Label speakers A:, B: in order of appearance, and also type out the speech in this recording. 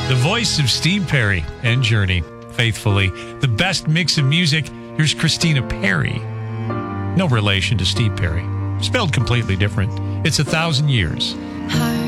A: The voice of Steve Perry and Journey, faithfully. The best mix of music. Here's Christina Perri. No relation to Steve Perry. Spelled completely different. It's 1,000 Years.
B: Hi.